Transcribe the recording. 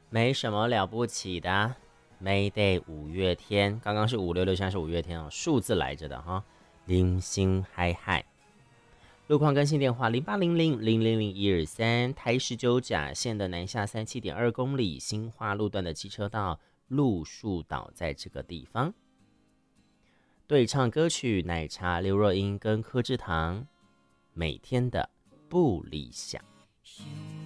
没什么了不起的。Mayday 五月天，刚刚是566，现在是五月天哦，数字来着的哈。零星嗨嗨，路况更新电话0800000123，台19甲线的南下37.2公里新化路段的机车道路树岛在这个地方。对唱歌曲奶茶刘若英跟柯志堂，每天的不理想。